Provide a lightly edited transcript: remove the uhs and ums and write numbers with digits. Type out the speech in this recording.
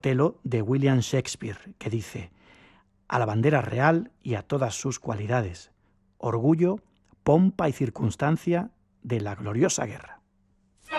Otelo de William Shakespeare, que dice: a la bandera real y a todas sus cualidades, orgullo, pompa y circunstancia de la gloriosa guerra.